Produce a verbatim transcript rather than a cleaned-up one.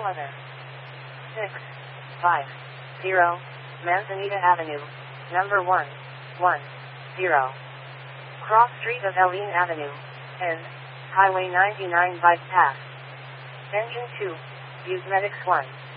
other. six five zero Manzanita Avenue, number one one zero. Cross street of Helene Avenue, and Highway ninety-nine bypass. Engine two, use Medics one.